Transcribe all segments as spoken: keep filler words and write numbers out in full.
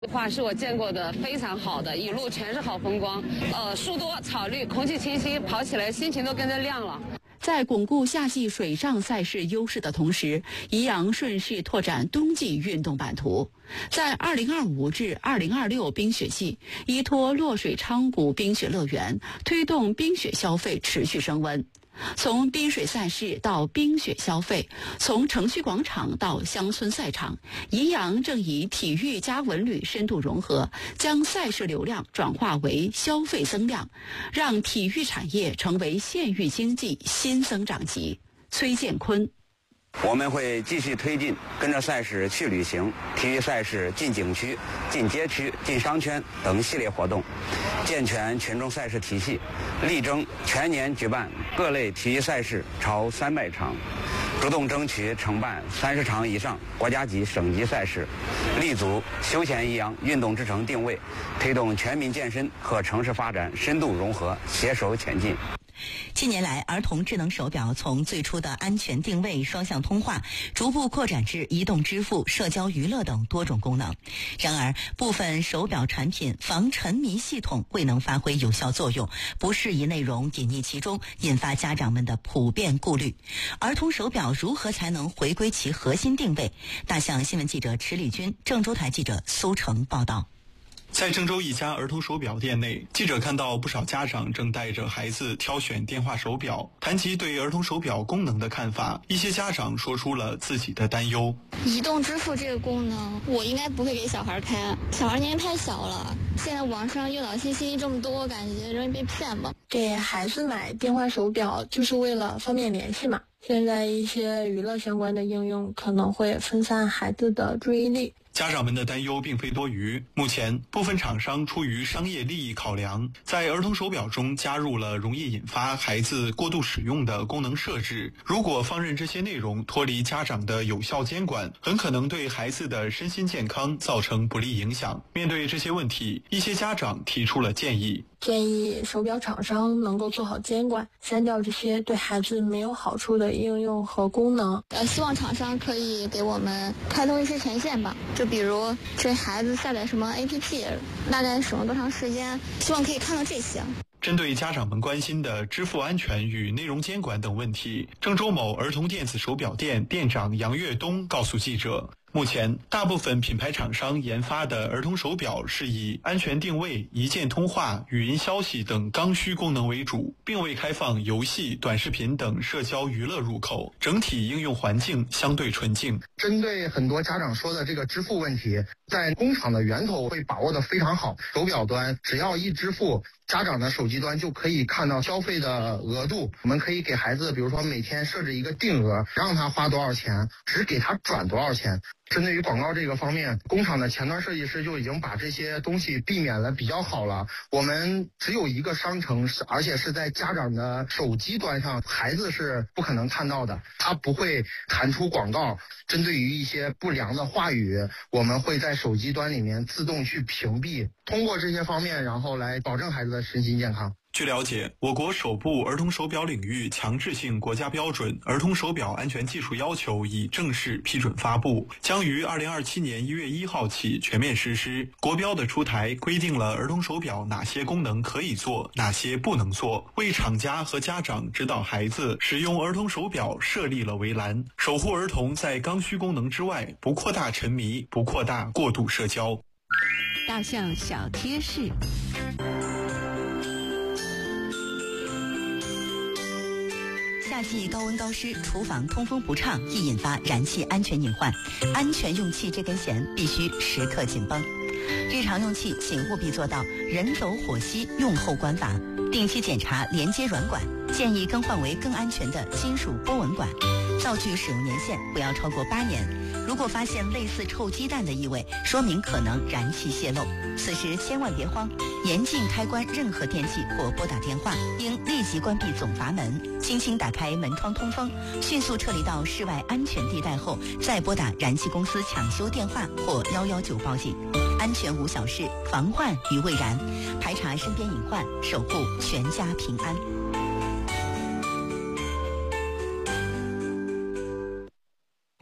画是我见过的非常好的，一路全是好风光，呃，树多草绿，空气清新，跑起来心情都跟着亮了。 在巩固夏季水上赛事优势的同时，宜阳顺势拓展冬季运动版图。在二零二五至二零二六冰雪季，依托洛水昌谷冰雪乐园，推动冰雪消费持续升温。从冰水赛事到冰雪消费，从城区广场到乡村赛场，宜阳正以体育加文旅深度融合，将赛事流量转化为消费增量，让体育产业成为县域经济新增长极。崔建坤。 我们会继续推进跟着赛事去旅行、体育赛事进景区、进街区、进商圈等系列活动，健全群众赛事体系，力争全年举办各类体育赛事超三百场，主动争取承办三十场以上国家级、省级赛事，立足休闲宜阳运动之城定位，推动全民健身和城市发展深度融合，携手前进。 近年来，儿童智能手表从最初的安全定位、双向通话，逐步扩展至移动支付、社交娱乐等多种功能。然而，部分手表产品防沉迷系统未能发挥有效作用，不适宜内容隐匿其中，引发家长们的普遍顾虑。儿童手表如何才能回归其核心定位？大象新闻记者池礼军、郑州台记者苏成报道。 在郑州一家儿童手表店内，记者看到不少家长正带着孩子挑选电话手表。谈及对儿童手表功能的看法，一些家长说出了自己的担忧。 移动支付这个功能，我应该不会给小孩开，小孩年龄太小了，现在网上诱导信息这么多，感觉容易被骗吧。 给孩子买电话手表就是为了方便联系嘛。现在一些娱乐相关的应用可能会分散孩子的注意力。 家长们的担忧并非多余。目前，部分厂商出于商业利益考量，在儿童手表中加入了容易引发孩子过度使用的功能设置。如果放任这些内容脱离家长的有效监管，很可能对孩子的身心健康造成不利影响。面对这些问题，一些家长提出了建议。 建议手表厂商能够做好监管，删掉这些对孩子没有好处的应用和功能。 呃，希望厂商可以给我们开通一些权限吧，就比如这孩子下载什么 A P P， 大概使用多长时间，希望可以看到这些。 针对家长们关心的支付安全与内容监管等问题，郑州某儿童电子手表店店长杨跃东告诉记者，目前大部分品牌厂商研发的儿童手表是以安全定位、一键通话、语音消息等刚需功能为主，并未开放游戏、短视频等社交娱乐入口，整体应用环境相对纯净。 针对很多家长说的这个支付问题，在工厂的源头会把握的非常好，手表端只要一支付，家长的手机端就可以看到消费的额度。我们可以给孩子比如说每天设置一个定额，让他花多少钱，只给他转多少钱。针对于广告这个方面，工厂的前端设计师就已经把这些东西避免了比较好了。我们只有一个商城，而且是在家长的手机端上，孩子是不可能看到的，他不会弹出广告。针对于一些不良的话语，我们会在手机端里面自动去屏蔽，通过这些方面，然后来保证孩子的身心健康。 据了解，我国首部儿童手表领域强制性国家标准《儿童手表安全技术要求》已正式批准发布，将于二零二七年一月一号起全面实施。国标的出台规定了儿童手表哪些功能可以做，哪些不能做，为厂家和家长指导孩子使用儿童手表设立了围栏，守护儿童在刚需功能之外不扩大沉迷，不扩大过度社交。 大象小贴士。 夏季高温高湿，厨房通风不畅，易引发燃气安全隐患。安全用气这根弦必须时刻紧绷。日常用气请务必做到人走火熄，用后关阀，定期检查连接软管，建议更换为更安全的金属波纹管。灶具使用年限不要超过八年。如果发现类似臭鸡蛋的异味，说明可能燃气泄漏。此时千万别慌，严禁开关任何电器或拨打电话，应立即关闭总阀门，轻轻打开门窗通风，迅速撤离到室外安全地带后，再拨打燃气公司抢修电话或一一九报警。安全无小事，防患于未然。排查身边隐患，守护全家平安。在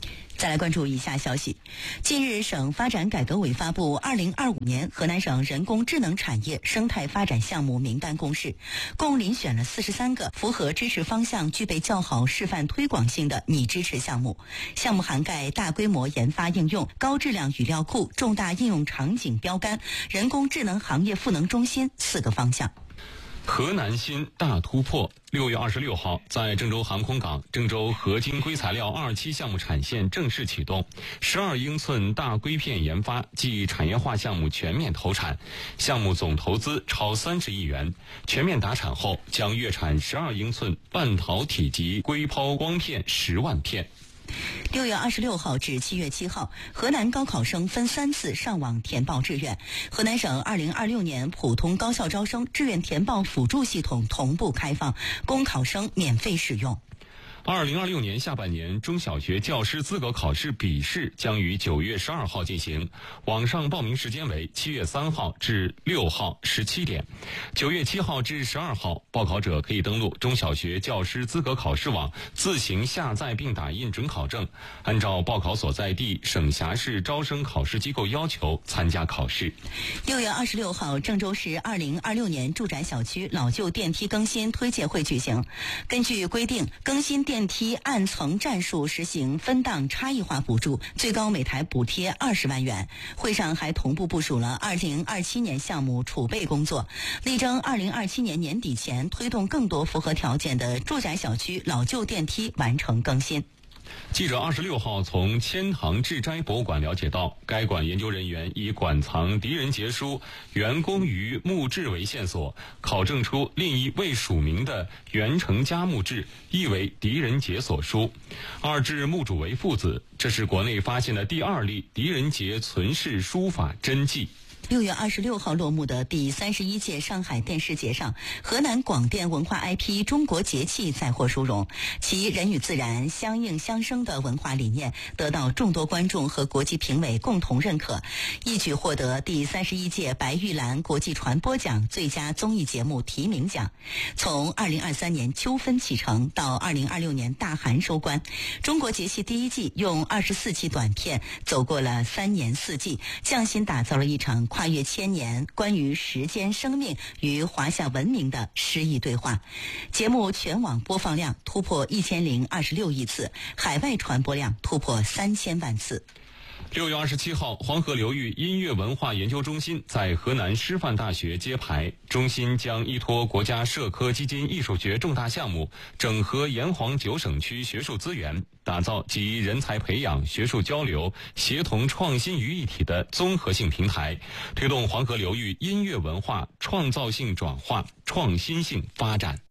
再来关注以下消息。近日，省发展改革委发布二零二五年河南省人工智能产业生态发展项目名单公示，共遴选了四十三个符合支持方向、具备较好示范推广性的拟支持项目。项目涵盖大规模研发应用、高质量语料库、重大应用场景标杆、人工智能行业赋能中心四个方向。 河南新大突破。六月二十六号，在郑州航空港，郑州合金硅材料二期项目产线正式启动，十二英寸大硅片研发暨产业化项目全面投产，项目总投资超三十亿元。全面达产后，将月产十二英寸半导体级硅抛光片十万片。 六月二十六号至七月七号，河南高考生分三次上网填报志愿。河南省二零二六年普通高校招生志愿填报辅助系统同步开放，供考生免费使用。 二零二六年下半年中小学教师资格考试笔试将于九月十二号进行，网上报名时间为七月三号至六号十七点。九月七号至十二号，报考者可以登录中小学教师资格考试网，自行下载并打印准考证，按照报考所在地省辖市招生考试机构要求参加考试。 六月二十六号，郑州市二零二六年住宅小区老旧电梯更新推介会举行。根据规定，更新电梯按层战术实行分档差异化补助，最高每台补贴二十万元。会上还同步部署了二零二七年项目储备工作，力争二零二七年年底前推动更多符合条件的住宅小区老旧电梯完成更新。 记者二十六号从千塘志斋博物馆了解到，该馆研究人员以馆藏狄仁杰书元工于墓志为线索，考证出另一未署名的袁成家墓志亦为狄仁杰所书，二志墓主为父子，这是国内发现的第二例狄仁杰存世书法真迹。 六月二十六号落幕的第三十一届上海电视节上，河南广电文化 I P 中国节气再获殊荣，其人与自然相映相生的文化理念得到众多观众和国际评委共同认可，一举获得第三十一届白玉兰国际传播奖最佳综艺节目提名奖。从二零二三年秋分启程到二零二六年大寒收官，中国节气第一季用二十四期短片走过了三年四季，匠心打造了一场跨越千年关于时间、生命与华夏文明的诗意对话。节目全网播放量突破一千零二十六亿次，海外传播量突破三千万次。 六月二十七号，黄河流域音乐文化研究中心在河南师范大学揭牌。中心将依托国家社科基金艺术学重大项目，整合炎黄九省区学术资源，打造集人才培养、学术交流、协同创新于一体的综合性平台，推动黄河流域音乐文化创造性转化、创新性发展。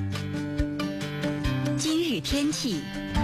今日天气。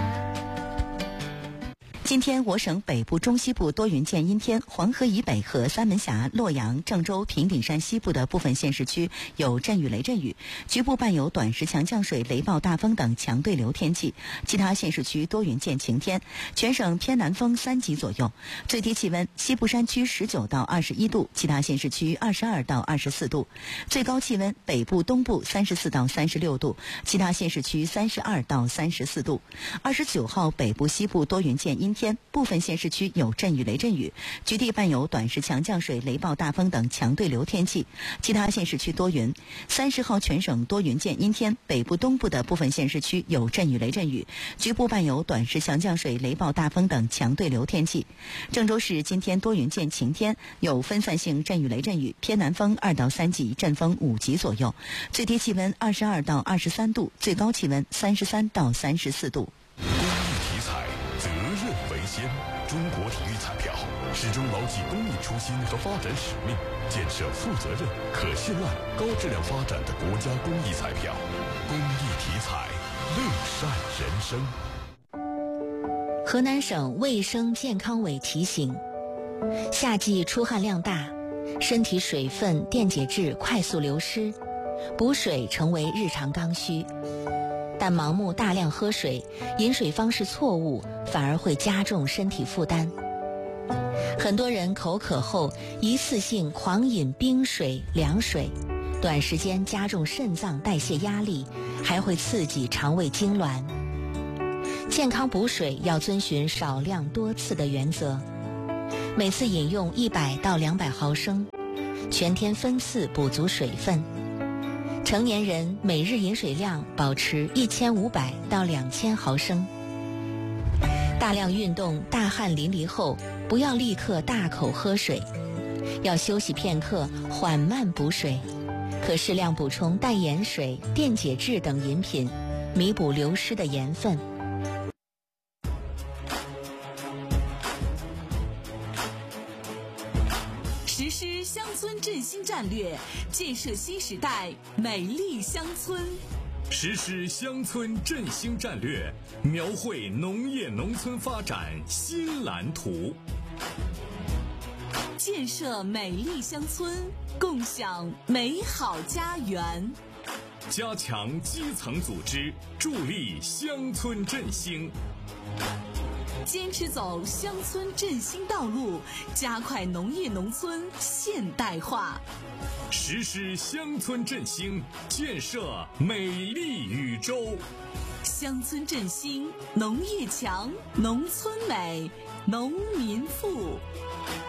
今天我省北部、中西部多云见阴天，黄河以北和三门峡、洛阳、郑州、平顶山西部的部分县市区有阵雨雷阵雨，局部伴有短时强降水、雷暴大风等强对流天气，其他县市区多云见晴天，全省偏南风三级左右。最低气温，西部山区十九到二十一度，其他县市区二十二到二十四度。最高气温，北部、东部三十四到三十六度，其他县市区三十二到三十四度。二十九号，北部、西部多云见阴天。天，部分县市区有阵雨雷阵雨，局地伴有短时强降水、雷暴大风等强对流天气，其他县市区多云。三十号全省多云见阴天，北部、东部的部分县市区有阵雨雷阵雨，局部伴有短时强降水、雷暴大风等强对流天气。郑州市今天多云见晴天，有分散性阵雨雷阵雨，偏南风二到三级，阵风五级左右，最低气温二十二到二十三度，最高气温三十三到三十四度。 先，中国体育彩票始终牢记公益初心和发展使命，建设负责任、可信赖、高质量发展的国家公益彩票。公益体彩，乐善人生。 河南省卫生健康委提醒：夏季出汗量大，身体水分、电解质快速流失，补水成为日常刚需。但盲目大量喝水，饮水方式错误，反而会加重身体负担。很多人口渴后一次性狂饮冰水、凉水，短时间加重肾脏代谢压力，还会刺激肠胃痉挛。 健康补水要遵循少量多次的原则，每次饮用一百到两百毫升，全天分次补足水分。成年人每日饮水量保持一千五百到两千毫升。大量运动、大汗淋漓后，不要立刻大口喝水，要休息片刻，缓慢补水。可适量补充淡盐水、电解质等饮品，弥补流失的盐分。 实施乡村振兴战略，建设新时代美丽乡村。 实施乡村振兴战略，描绘农业农村发展新蓝图。 建设美丽乡村，共享美好家园。 加强基层组织，助力乡村振兴。 坚持走乡村振兴道路，加快农业农村现代化。 实施乡村振兴，建设美丽宇宙。 乡村振兴，农业强，农村美，农民富。